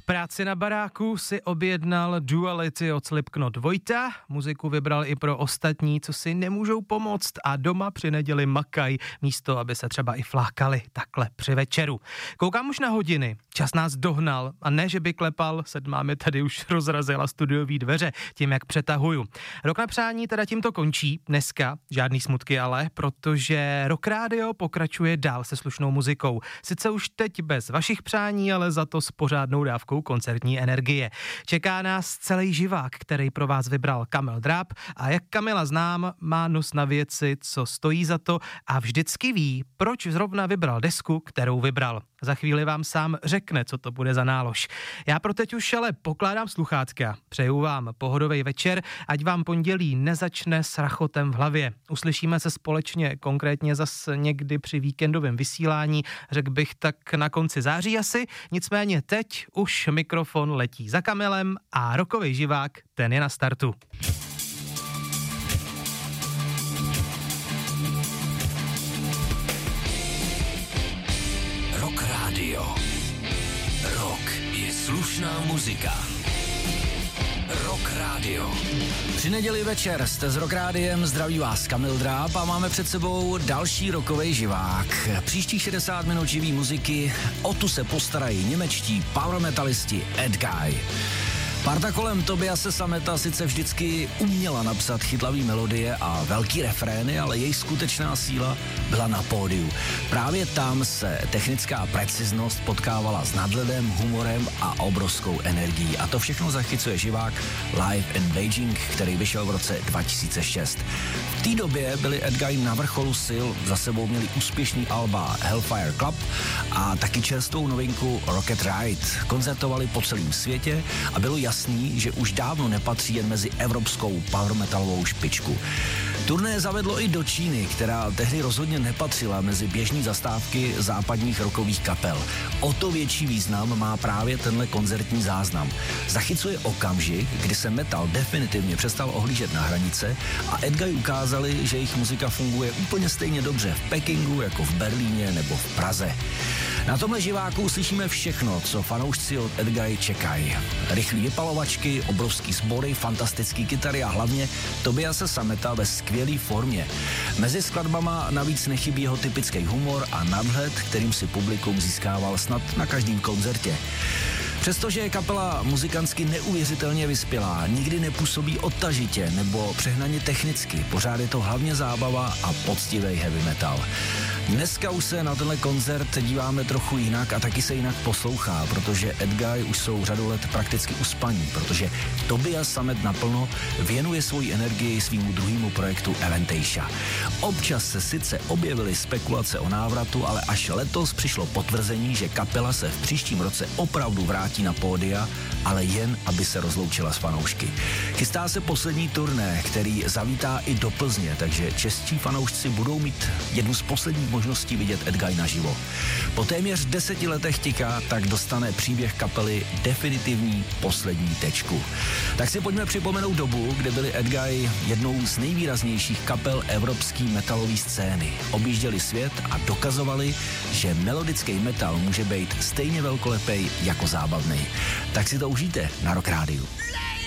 práci na baráku si objednal Duality od Slipknot Vojta, muziku vybral i pro ostatní, co si nemůžou pomoct a doma při neděli makají, místo aby se třeba i flákali takhle při večeru. Koukám už na hodiny, čas nás dohnal a ne, že by klepal, sedmá mi tady už rozrazila studiový dveře tím, jak přetahuju. Rok na přání teda tímto končí, dneska, žádný smutky ale, protože Rock Radio pokračuje dál se slušnou muzikou. Sice už teď bez vašich přání, ale za to s pořádnou dávkou koncertní energie. Čeká nás celý živák, který pro vás vybral Kamil Dráb a jak Kamila znám, má nos na věci, co stojí za to a vždycky ví, proč zrovna vybral desku, kterou vybral. Za chvíli vám sám řekne, co to bude za nálož. Já pro teď už ale pokládám sluchátka. Přeju vám pohodový večer, ať vám pondělí nezačne s rachotem v hlavě. Uslyšíme se společně, konkrétně zase někdy při víkendovém vysílání, řekl bych tak na konci září asi, nicméně teď už mikrofon letí za Kamilem a rockový živák, ten je na startu. Rock Radio. Rock je slušná muzika. Rock Radio. Při neděli večer jste s Rock Rádiem, zdraví vás Kamil Dráb a máme před sebou další rockovej živák. Příštích 60 minut živý muziky, o tu se postarají němečtí power metalisti Ed Guy. Parta kolem Tobiase Sammeta sice vždycky uměla napsat chytlavý melodie a velký refrény, ale její skutečná síla byla na pódiu. Právě tam se technická preciznost potkávala s nadhledem, humorem a obrovskou energií. A to všechno zachycuje živák Live in Beijing, který vyšel v roce 2006. V té době byli Ed Guy na vrcholu sil, za sebou měli úspěšný alba Hellfire Club a taky čerstvou novinku Rocket Ride. Koncertovali po celém světě a bylo jasný, že už dávno nepatří jen mezi evropskou power metalovou špičku. Turné zavedlo i do Číny, která tehdy rozhodně nepatřila mezi běžné zastávky západních rockových kapel. O to větší význam má právě tenhle koncertní záznam. Zachycuje okamžik, kdy se metal definitivně přestal ohlížet na hranice a Ed Guy ukázali, že jejich muzika funguje úplně stejně dobře v Pekingu jako v Berlíně nebo v Praze. Na tomhle živáku slyšíme všechno, co fanoušci od Ed Guy čekají. Rychlý vypalovačky, obrovský sbory, fantastický kytary a hlavně Tobiase Sammeta ve skvělé formě. Mezi skladbama navíc nechybí jeho typický humor a nadhled, kterým si publikum získával snad na každém koncertě. Přestože je kapela muzikantsky neuvěřitelně vyspělá, nikdy nepůsobí odtažitě nebo přehnaně technicky, pořád je to hlavně zábava a poctivý heavy metal. Dneska už se na tenhle koncert díváme trochu jinak a taky se jinak poslouchá, protože Ed Guy už jsou řadu let prakticky uspaní, protože Tobias Sammet naplno věnuje svoji energii svýmu druhému projektu Avantasia. Občas se sice objevily spekulace o návratu, ale až letos přišlo potvrzení, že kapela se v příštím roce opravdu vrátí na pódia, ale jen, aby se rozloučila s fanoušky. Chystá se poslední turné, který zavítá i do Plzně, takže čeští fanoušci budou mít jednu z posledních možností vidět Ed Guy naživo. Po téměř 10 letech tiká, tak dostane příběh kapely definitivní poslední tečku. Tak si pojďme připomenout dobu, kdy byli Ed Guy jednou z nejvýraznějších kapel evropské metalové scény. Objížděli svět a dokazovali, že melodický metal může být stejně velkolepý jako zábavný. Tak si to užijte na Rock Rádiu.